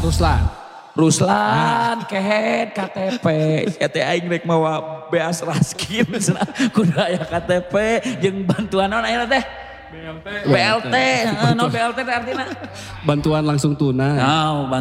Ruslan, kehet KTP, eta aing rek mawa beas raskin, kudu aya KTP, jeung bantuan naon aya teh? BLT, non BLT artinya? Bantuan langsung tunai. Oh,